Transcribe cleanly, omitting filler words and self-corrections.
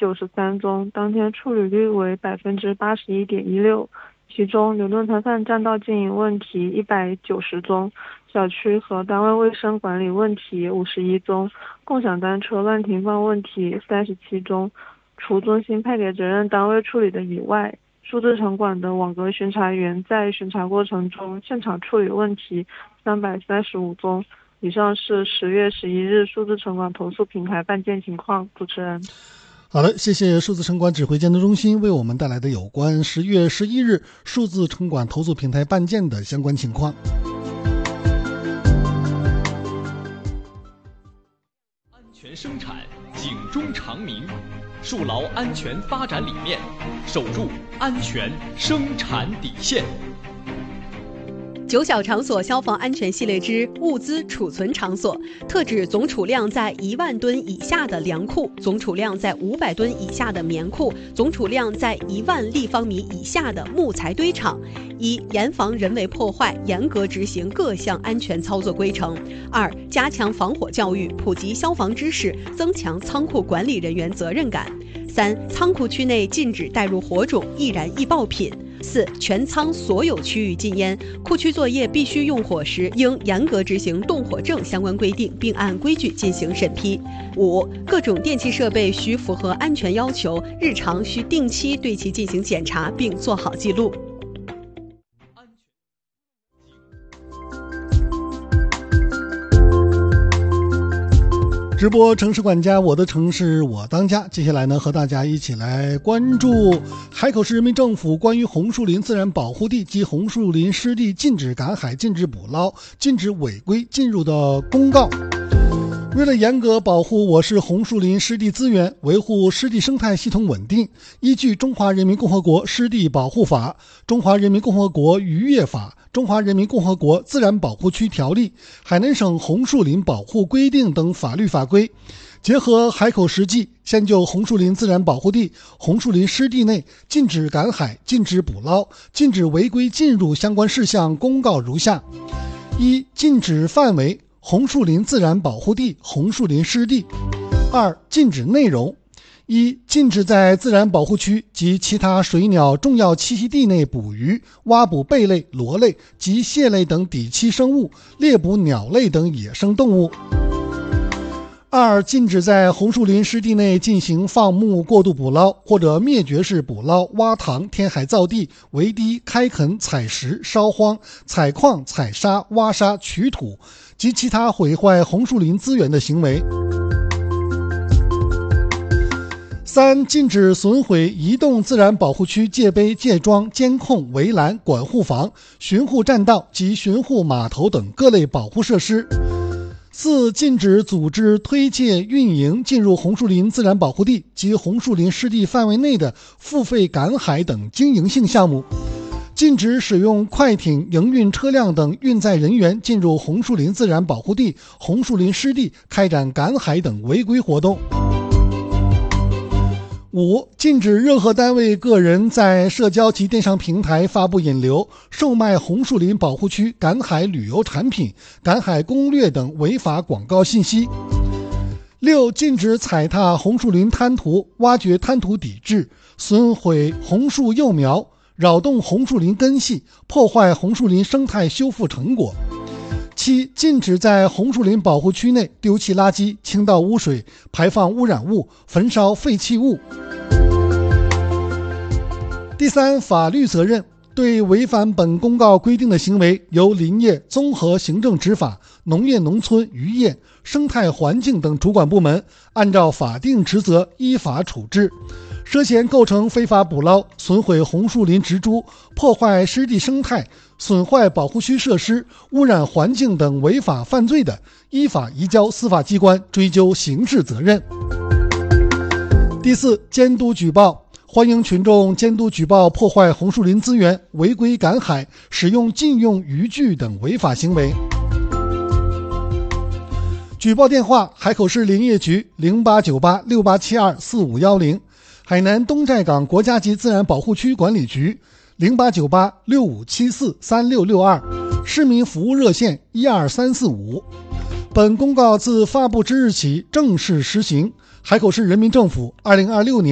93宗，当天处理率为81.16%，其中流动摊贩占道经营问题190宗，小区和单位卫生管理问题51宗，共享单车乱停放问题37宗。除中心派给责任单位处理的以外，数字城管的网格巡查员在巡查过程中现场处理问题335宗。以上是10月11日数字城管投诉平台办件情况。主持人。 好的，谢谢数字城管指挥监督中心为我们带来的有关10月11日数字城管投诉平台办件的相关情况。 安全生产，警钟长鸣，树牢安全发展理念，守住安全生产底线。 九小场所消防安全系列之物资储存场所，特指总储量在1万吨以下的粮库，总储量在500吨以下的棉库，总储量在1万立方米以下的木材堆场。一、严防人为破坏，严格执行各项安全操作规程。二、加强防火教育，普及消防知识，增强仓库管理人员责任感。三、仓库区内禁止带入火种、易燃易爆品。四、全仓所有区域禁烟，库区作业必须用火时，应严格执行动火证相关规定，并按规矩进行审批。五、各种电气设备需符合安全要求，日常需定期对其进行检查，并做好记录。 直播城市管家，我的城市我当家。接下来呢，和大家一起来关注海口市人民政府关于红树林自然保护地及红树林湿地禁止赶海、禁止捕捞、禁止违规进入的公告。为了严格保护我市红树林湿地资源，维护湿地生态系统稳定，依据《中华人民共和国湿地保护法》、《中华人民共和国渔业法》、《中华人民共和国自然保护区条例》、海南省红树林保护规定等法律法规，结合海口实际，先就红树林自然保护地、红树林湿地内禁止赶海、禁止捕捞、禁止违规进入相关事项公告如下：一、禁止范围红树林自然保护地、红树林湿地。二、禁止内容：一、禁止在自然保护区及其他水鸟重要栖息地内捕鱼、挖捕贝类、螺类及蟹类等底栖生物，猎捕鸟类等野生动物。二、禁止在红树林湿地内进行放牧、过度捕捞或者灭绝式捕捞、挖塘、填海造地、围堤、开垦、采石、烧荒、采矿、采沙、挖沙、取土及其他毁坏红树林资源的行为。三、禁止损毁移动自然保护区界碑、界桩、监控、围栏、管护房、巡护栈道及巡护码头等各类保护设施。四、禁止组织、推介、运营进入红树林自然保护地及红树林湿地范围内的付费赶海等经营性项目。禁止使用快艇、营运车辆等运载人员进入红树林自然保护地、红树林湿地开展赶海等违规活动。五、禁止任何单位、个人在社交及电商平台发布引流、售卖红树林保护区赶海旅游产品、赶海攻略等违法广告信息。六、禁止踩踏红树林滩涂、挖掘滩涂底质、损毁红树幼苗、扰动红树林根系、破坏红树林生态修复成果。七、禁止在红树林保护区内丢弃垃圾、倾倒污水、排放污染物、焚烧废弃物。第三，法律责任。对违反本公告规定的行为，由林业综合行政执法、农业农村渔业、生态环境等主管部门按照法定职责依法处置。涉嫌构成非法捕捞、损毁红树林植株、破坏湿地生态、损坏保护区设施、污染环境等违法犯罪的，依法移交司法机关追究刑事责任。第四，监督举报。欢迎群众监督举报破坏红树林资源、违规赶海、使用禁用渔具等违法行为。举报电话：海口市林业局089868724510，海南东寨港国家级自然保护区管理局089865743662，市民服务热线12345。本公告自发布之日起正式实行。海口市人民政府2026年